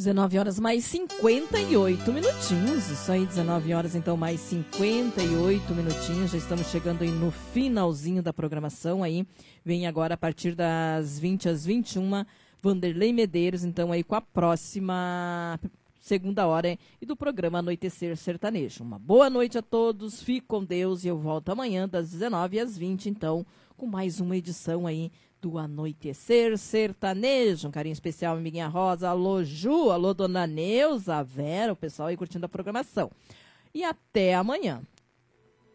19 horas mais 58 minutinhos. Isso aí, 19 horas então mais 58 minutinhos. Já estamos chegando aí no finalzinho da programação aí. Vem agora a partir das 20 às 21, Vanderlei Medeiros, então aí com a próxima segunda hora e do programa Anoitecer Sertanejo. Uma boa noite a todos, fique com Deus e eu volto amanhã das 19 às 20, então, com mais uma edição aí do Anoitecer Sertanejo. Um carinho especial, amiguinha Rosa, alô Ju, alô Dona Neuza, Vera, o pessoal aí curtindo a programação. E até amanhã.